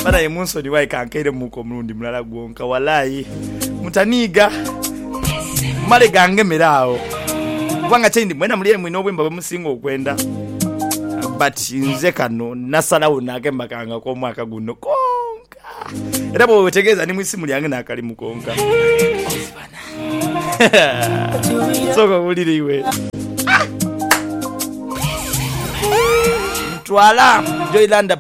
bana emunso ni waika ankere muko mrundi mulala gwonka walai mutaniga male gange merao kubanga chendi mwena mulire mwino obwemba bwemusinga okwenda but nze kano nasalawo nake mbakanga ko mwaka guno konka era bwo tegeza ni mwisimu lyange nakali mukonka soko buliriwe Mtwala Joylanda